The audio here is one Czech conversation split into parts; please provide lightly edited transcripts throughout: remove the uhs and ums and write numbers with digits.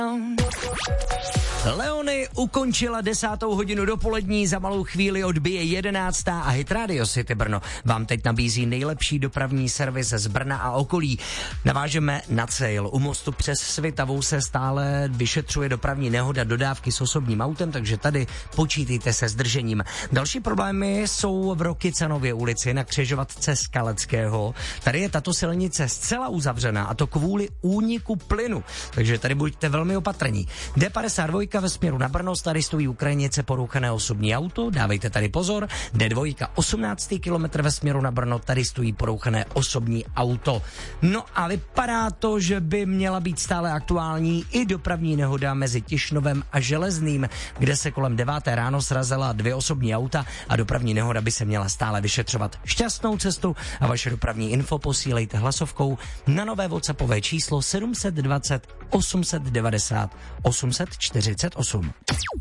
Leony ukončila 10. hodinu dopolední, za malou chvíli odbije 11. a Hit Radio City Brno vám teď nabízí nejlepší dopravní servis z Brna a okolí. Navážeme na Cejl. U mostu přes Svitavou se stále vyšetřuje dopravní nehoda dodávky s osobním autem, takže tady počítejte se zdržením. Další problémy jsou v Rokycanově ulici na křižovatce Skaleckého. Tady je tato silnice zcela uzavřená a to kvůli úniku plynu, takže tady buďte velmi opatrní. D52 ve směru na Brno, tady stojí u krajnice porouchané osobní auto, dávejte tady pozor. D2 18. kilometr ve směru na Brno, tady stojí porouchané osobní auto. No a vypadá to, že by měla být stále aktuální i dopravní nehoda mezi Tišnovem a Železným, kde se kolem 9. ráno srazila 2 osobní auta a dopravní nehoda by se měla stále vyšetřovat. Šťastnou cestu a vaše dopravní info posílejte hlasovkou na nové WhatsAppové číslo 720 890 848.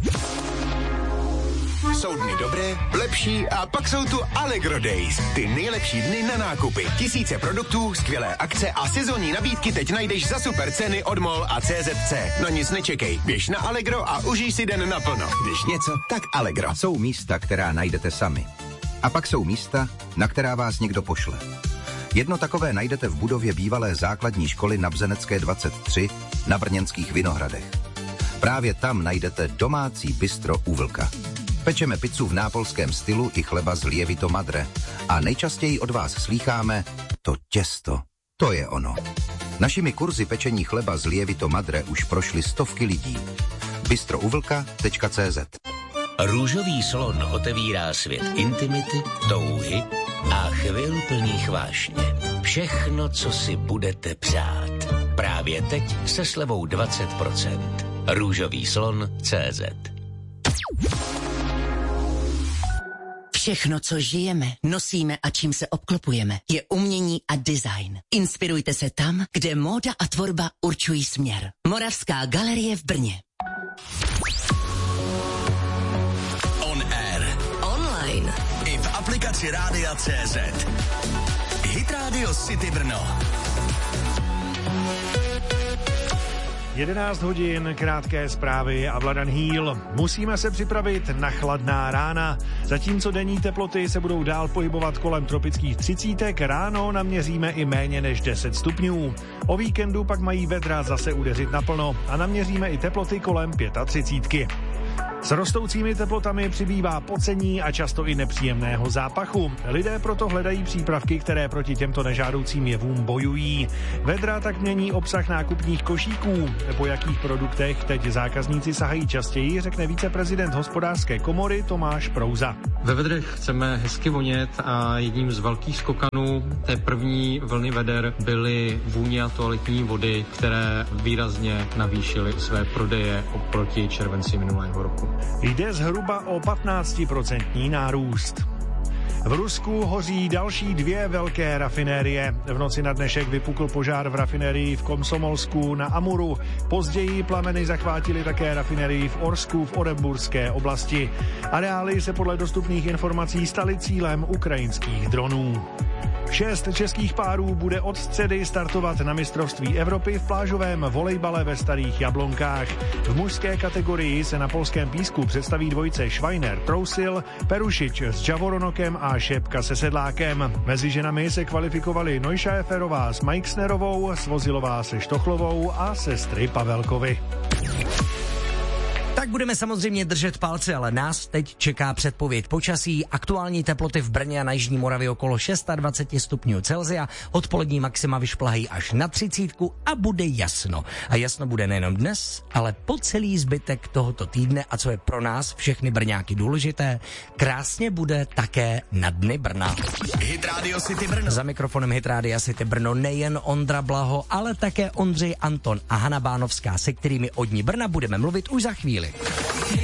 Jsou dny dobré, lepší a pak jsou tu Allegro Days. Ty nejlepší dny na nákupy. Tisíce produktů, skvělé akce a sezónní nabídky teď najdeš za super ceny od MOL a CZC. Na nic nečekej, běž na Allegro a užij si den naplno. Když něco, tak Allegro. Jsou místa, která najdete sami. A pak jsou místa, na která vás někdo pošle. Jedno takové najdete v budově bývalé základní školy na Bzenecké 23 na Brněnských Vinohradech. Právě tam najdete domácí bistro u Vlka. Pečeme pizzu v nápolském stylu i chleba z Lievito Madre. A nejčastěji od vás slýcháme to těsto. To je ono. Našimi kurzy pečení chleba z Lievito Madre už prošly stovky lidí. bistrouVlka.cz. Růžový slon otevírá svět intimity, touhy a chvil plných vášně. Všechno, co si budete přát. Právě teď se slevou 20%. Růžový slon.cz. Všechno, co žijeme, nosíme a čím se obklopujeme, je umění a design. Inspirujte se tam, kde móda a tvorba určují směr. Moravská galerie v Brně. On air. Online. I v aplikaci Rádia CZ. Hit Radio City Brno. 11 hodin, krátké zprávy a Vladan Hýl. Musíme se připravit na chladná rána. Zatímco denní teploty se budou dál pohybovat kolem tropických 30, ráno naměříme i méně než 10 stupňů. O víkendu pak mají vedra zase udeřit naplno a naměříme i teploty kolem 35. S rostoucími teplotami přibývá pocení a často i nepříjemného zápachu. Lidé proto hledají přípravky, které proti těmto nežádoucím jevům bojují. Vedra tak mění obsah nákupních košíků. Po jakých produktech teď zákazníci sahají častěji, řekne viceprezident hospodářské komory Tomáš Prouza. Ve vedrech chceme hezky vonět a jedním z velkých skokanů té první vlny veder byly vůně a toaletní vody, které výrazně navýšily své prodeje oproti červenci minulého roku. Jde zhruba o 15% nárůst. V Rusku hoří další 2 velké rafinérie. V noci na dnešek vypukl požár v rafinérii v Komsomolsku na Amuru. Později plameny zachvátily také rafinérii v Orsku v Orenburské oblasti. Areály se podle dostupných informací staly cílem ukrajinských dronů. 6 českých párů bude od středy startovat na mistrovství Evropy v plážovém volejbale ve Starých Jablonkách. V mužské kategorii se na polském písku představí dvojice Schweiner-Trousil, Perušič s Javoronokem a Šepka se Sedlákem. Mezi ženami se kvalifikovali Nojša Eferová s Majksnerovou, Svozilová se Štochlovou a sestry Pavelkovi. Tak budeme samozřejmě držet palce, ale nás teď čeká předpověď počasí. Aktuální teploty v Brně a na jižní Moravě okolo 26 stupňů Celsia. Odpolední maxima vyšplahají až na 30 a bude jasno. A jasno bude nejenom dnes, ale po celý zbytek tohoto týdne a co je pro nás všechny Brňáky důležité, krásně bude také na Dny Brna. Hit Radio City Brno. Za mikrofonem Hit Radio City Brno nejen Ondra Blaho, ale také Ondřej Anton a Hana Bánovská, se kterými o Dni Brna budeme mluvit už za chvíli.